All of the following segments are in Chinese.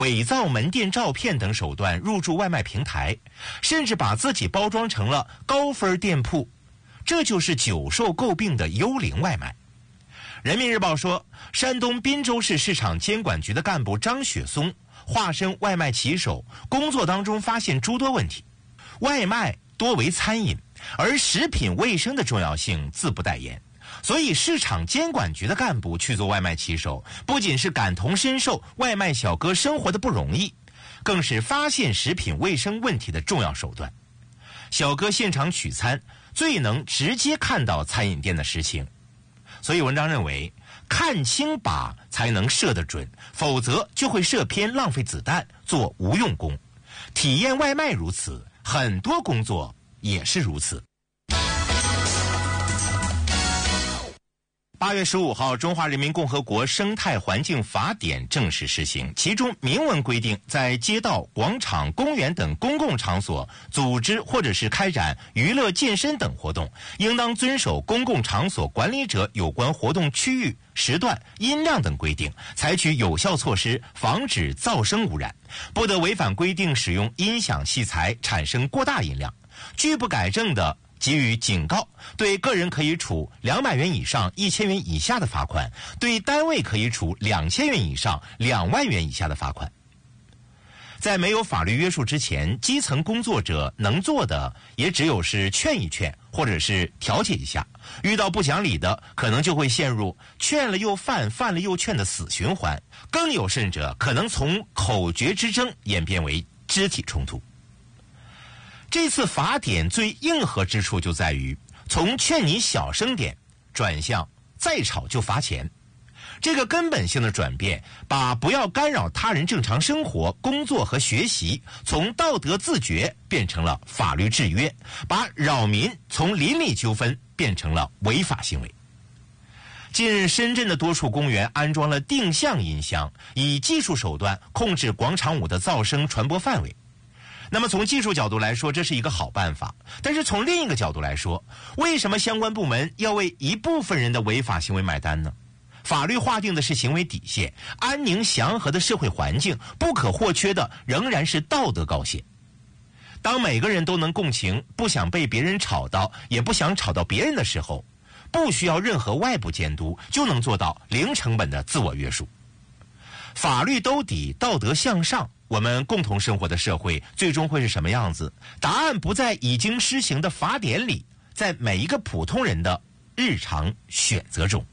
伪造门店照片等手段入驻外卖平台，甚至把自己包装成了高分店铺，这就是久受诟病的幽灵外卖。人民日报说，山东滨州市市场监管局的干部张雪松化身外卖骑手，工作当中发现诸多问题。外卖多为餐饮，而食品卫生的重要性自不待言，所以市场监管局的干部去做外卖骑手，不仅是感同身受外卖小哥生活的不容易，更是发现食品卫生问题的重要手段。小哥现场取餐，最能直接看到餐饮店的实情。所以文章认为，看清靶才能射得准，否则就会射偏，浪费子弹，做无用功。体验外卖如此，很多工作也是如此。8月15号，《中华人民共和国生态环境法典》正式施行，其中明文规定，在街道、广场、公园等公共场所组织或者是开展娱乐、健身等活动，应当遵守公共场所管理者有关活动区域、时段、音量等规定，采取有效措施防止噪声污染，不得违反规定使用音响器材产生过大音量，拒不改正的给予警告，对个人可以处200元以上1000元以下的罚款，对单位可以处2000元以上2万元以下的罚款。在没有法律约束之前，基层工作者能做的也只有是劝一劝，或者是调解一下。遇到不讲理的，可能就会陷入劝了又犯，犯了又劝的死循环，更有甚者，可能从口诀之争演变为肢体冲突。这次法典最硬核之处就在于，从劝你小声点转向再吵就罚钱。这个根本性的转变，把不要干扰他人正常生活、工作和学习从道德自觉变成了法律制约，把扰民从邻里纠纷变成了违法行为。近日，深圳的多处公园安装了定向音箱，以技术手段控制广场舞的噪声传播范围。那么从技术角度来说，这是一个好办法，但是从另一个角度来说，为什么相关部门要为一部分人的违法行为买单呢？法律划定的是行为底线，安宁祥和的社会环境不可或缺的仍然是道德高线。当每个人都能共情，不想被别人吵到，也不想吵到别人的时候，不需要任何外部监督，就能做到零成本的自我约束。法律兜底，道德向上，我们共同生活的社会最终会是什么样子？答案不在已经施行的法典里，在每一个普通人的日常选择中。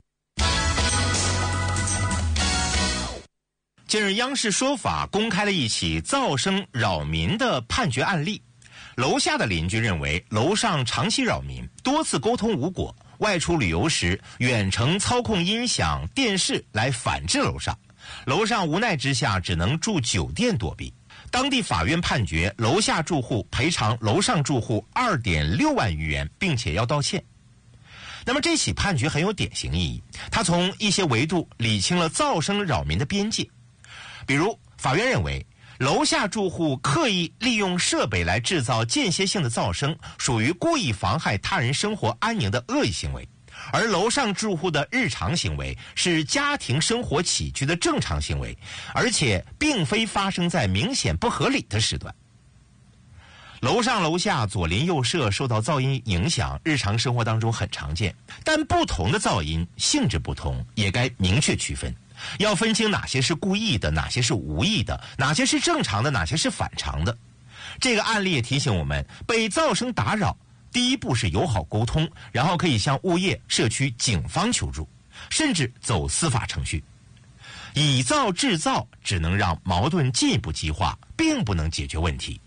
近日，央视说法公开了一起噪声扰民的判决案例。楼下的邻居认为楼上长期扰民，多次沟通无果，外出旅游时远程操控音响、电视来反制楼上。楼上无奈之下只能住酒店躲避。当地法院判决楼下住户赔偿楼上住户2.6万余元，并且要道歉。那么这起判决很有典型意义，它从一些维度理清了噪声扰民的边界。比如，法院认为楼下住户刻意利用设备来制造间歇性的噪声，属于故意妨害他人生活安宁的恶意行为，而楼上住户的日常行为是家庭生活起居的正常行为，而且并非发生在明显不合理的时段。楼上楼下左邻右舍受到噪音影响，日常生活当中很常见，但不同的噪音性质不同，也该明确区分，要分清哪些是故意的，哪些是无意的，哪些是正常的，哪些是反常的。这个案例也提醒我们，被噪声打扰，第一步是友好沟通，然后可以向物业、社区、警方求助，甚至走司法程序。以噪制噪只能让矛盾进一步激化，并不能解决问题。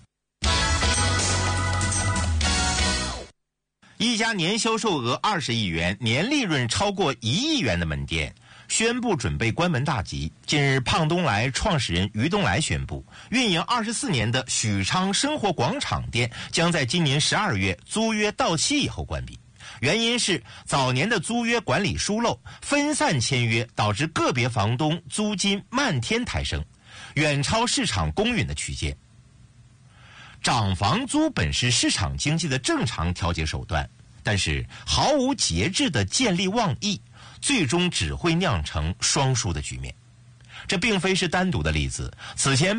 一家年销售额20亿元、年利润超过1亿元的门店宣布准备关门大吉。近日，胖东来创始人于东来宣布，运营24年的许昌生活广场店将在今年12月租约到期以后关闭。原因是早年的租约管理疏漏，分散签约，导致个别房东租金漫天抬升，远超市场公允的区间。涨房租本是市场经济的正常调节手段，但是毫无节制的见利忘义，最终只会酿成双输的局面。 这并非是单独的例子。此前